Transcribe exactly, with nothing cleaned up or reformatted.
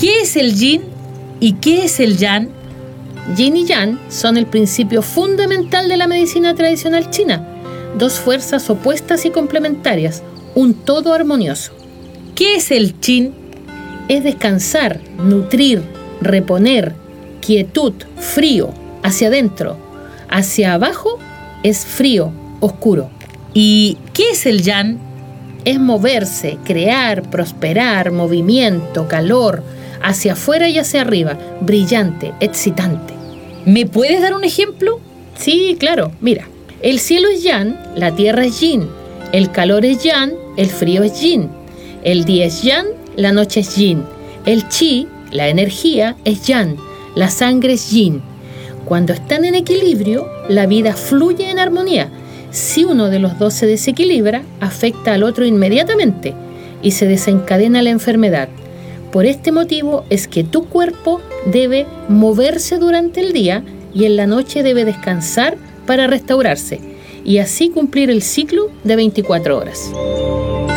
¿Qué es el yin y qué es el yang? Yin y yang son el principio fundamental de la medicina tradicional china, dos fuerzas opuestas y complementarias, un todo armonioso. ¿Qué es el yin? Es descansar, nutrir, reponer, quietud, frío, hacia adentro. Hacia abajo es frío, oscuro. ¿Y qué es el yang? Es moverse, crear, prosperar, movimiento, calor, hacia afuera y hacia arriba, brillante, excitante. ¿Me puedes dar un ejemplo? Sí, claro, mira. El cielo es yang, la tierra es yin, el calor es yang, el frío es yin, el día es yang, la noche es yin, el chi, la energía, es yang, la sangre es yin. Cuando están en equilibrio, la vida fluye en armonía. Si uno de los dos se desequilibra, afecta al otro inmediatamente y se desencadena la enfermedad. Por este motivo es que tu cuerpo debe moverse durante el día y en la noche debe descansar para restaurarse y así cumplir el ciclo de veinticuatro horas.